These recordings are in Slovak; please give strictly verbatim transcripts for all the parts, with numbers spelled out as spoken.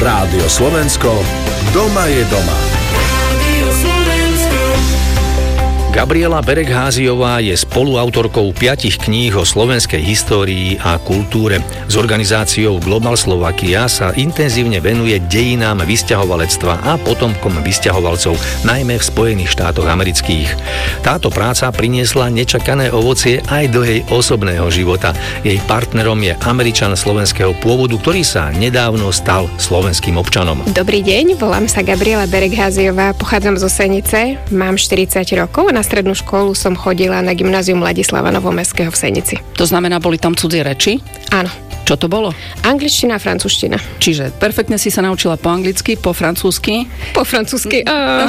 Rádio Slovensko, doma je doma. Gabriela Beregháziová je spoluautorkou piatich kníh o slovenskej histórii a kultúre. S organizáciou Global Slovakia sa intenzívne venuje dejinám vysťahovalectva a potomkom vysťahovalcov, najmä v Spojených štátoch amerických. Táto práca priniesla nečakané ovocie aj do jej osobného života. Jej partnerom je Američan slovenského pôvodu, ktorý sa nedávno stal slovenským občanom. Dobrý deň, volám sa Gabriela Beregháziová, pochádzam zo Senice, mám štyridsať rokov. Na strednú školu som chodila na gymnázium Ladislava Novomestského v Senici. To znamená, boli tam cudzie reči? Áno. Čo to bolo? Angličtina a francúzština. Čiže perfektne si sa naučila po anglicky, po francúzsky? Po francúzsky. Uh.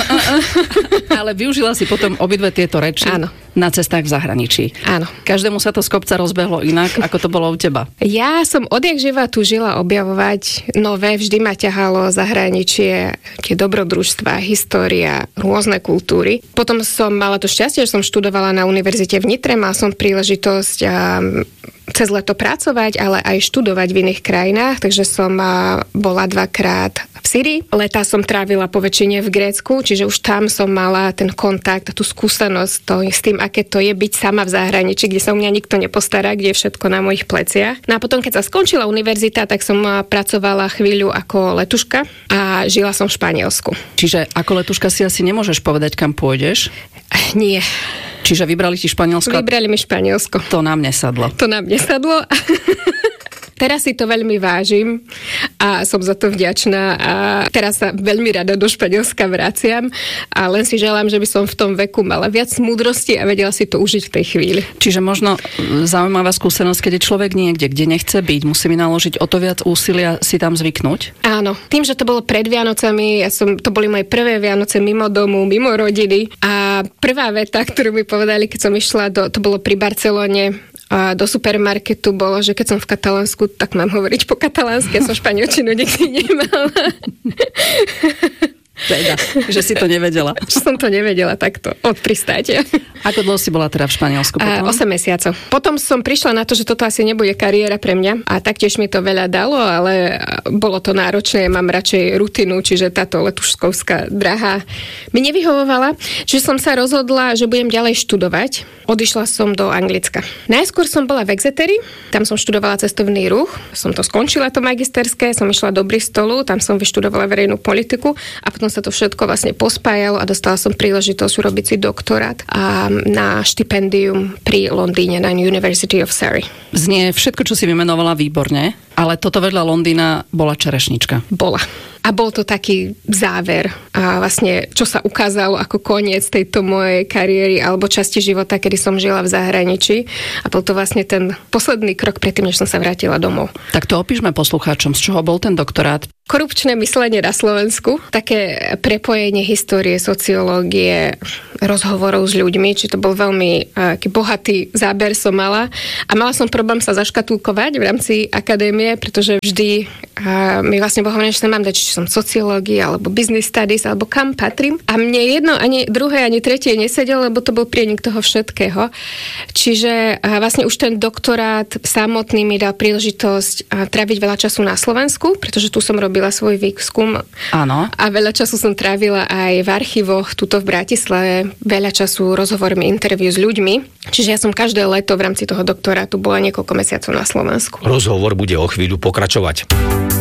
Ale využila si potom obidve tieto reči? Áno. Na cestách v zahraničí? Áno. Každému sa to z kopca rozbehlo inak, ako to bolo u teba? Ja som odjak živa túžila objavovať nové, vždy ma ťahalo zahraničie, tie dobrodružstvá, história, rôzne kultúry. Potom som mala to šťastie, že som študovala na univerzite v Nitre, mala som príležitosť a cez leto pracovať, ale aj študovať v iných krajinách, takže som bola dvakrát v Syrii. Letá som trávila po väčšine v Grécku, čiže už tam som mala ten kontakt a tú skúsenosť to, s tým, aké to je byť sama v zahraničí, kde sa u mňa nikto nepostará, kde je všetko na mojich pleciach. No a potom, keď sa skončila univerzita, tak som pracovala chvíľu ako letuška a žila som v Španielsku. Čiže ako letuška si asi nemôžeš povedať, kam pôjdeš? Nie. Čiže vybrali ti Španielsko? Vybrali mi Španielsko. To na mne sadlo. To na mne sadlo. Teraz si to veľmi vážim a som za to vďačná a teraz sa veľmi rada do Španielska vraciam a len si želám, že by som v tom veku mala viac múdrosti a vedela si to užiť v tej chvíli. Čiže možno zaujímavá skúsenosť, keď je človek niekde, kde nechce byť, musí vynaložiť o to viac úsilia si tam zvyknúť? Áno. Tým, že to bolo pred Vianocami, ja som, to boli moje prvé Vianoce mimo domu, mimo rodiny a prvá veta, ktorú mi povedali, keď som išla, do, to bolo pri Barcelone, a do supermarketu bolo, že keď som v Katalánsku, tak mám hovoriť po katalánsky, ja som španielčinu nikdy nemala. Teda, že si to nevedela. Že som to nevedela takto od pristátia. Ako dlho si bola teda v Španielsku potom? osem mesiacov. Potom som prišla na to, že toto asi nebude kariéra pre mňa a taktiež mi to veľa dalo, ale bolo to náročné, mám radšej rutinu, čiže táto letušskovská drahá mi nevyhovovala. Čiže som sa rozhodla, že budem ďalej študovať. Odišla som do Anglicka. Najskôr som bola v Exeteri, tam som študovala cestovný ruch, som to skončila to magisterské, som išla do Bristolu, tam som vyštudovala verejnú politiku a potom sa to všetko vlastne pospájalo a dostala som príležitosť urobiť si doktorát a na štipendium pri Londýne na University of Surrey. Znie všetko, čo si vymenovala, výborne, ale toto vedľa Londýna bola čerešnička. Bola. A bol to taký záver a vlastne, čo sa ukázalo ako koniec tejto mojej kariéry alebo časti života, kedy som žila v zahraničí a bol to vlastne ten posledný krok predtým, než som sa vrátila domov. Tak to opíšme poslucháčom, z čoho bol ten doktorát? Korupčné myslenie na Slovensku, také prepojenie histórie, sociológie, rozhovorov s ľuďmi, či to bol veľmi aký bohatý záber som mala a mala som problém sa zaškatulkovať v rámci akadémie, pretože vždy a mi vlastne bolo hovorené, že sa mám dať, či som sociológia, alebo business studies, alebo kam patrím. A mne jedno, ani druhé, ani tretie nesedelo, lebo to bol prienik toho všetkého. Čiže vlastne už ten doktorát samotný mi dal príležitosť tráviť veľa času na Slovensku, pretože tu som robila svoj výskum. Áno. A veľa času som trávila aj v archívoch, tuto v Bratislave, veľa času rozhovormi, interviu s ľuďmi. Čiže ja som každé leto v rámci toho doktorátu bola niekoľko mesiacov na Slovensku. Rozhovor bude o chvíľu pokračovať.